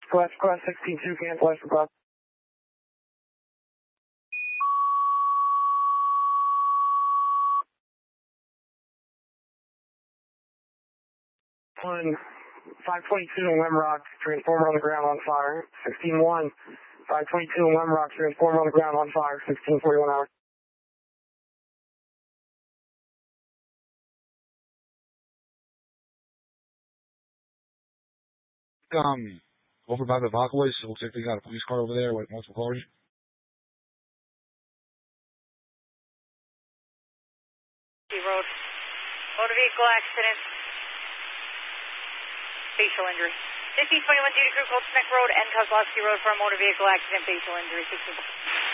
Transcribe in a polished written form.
Class 16-2, cancel extra class. 522 in Lemrock, transformer on the ground on fire. 16-1. 522 in Lemrock, transformer on the ground on fire. 1641 hours. Over by the Vocalist, it looks like they got a police car over there with multiple cars. Road. Motor vehicle accident. Facial injury. 1521 duty crew called Sneck Road and Kozlowski Road for a motor vehicle accident, facial injury. 16.